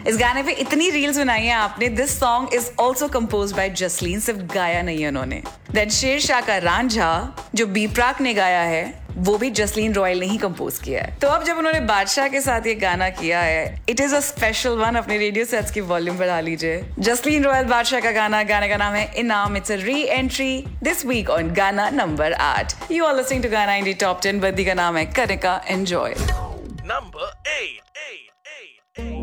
इस गाने पे इतनी रील्स बनाई हैं आपने. This song is also compose bye Jasleen, सिर्फ गाया नहीं है उन्होंने. देन शेरशाह का रांझा जो बी प्राक ने गाया है, वो भी जसलीन रॉयल ने ही कंपोज किया है. तो अब जब उन्होंने बादशाह के साथ ये गाना किया है, it is a special one. अपने रेडियो सेट्स की वॉल्यूम बढ़ा लीजिए. जसलीन रॉयल, बादशाह का गाने का नाम है इनाम. It's a re entry this week on गाना number 8. You are listening to गाना इंडी टॉप 10. बद्दी का नाम है कनिका. एंजॉय. Number 8.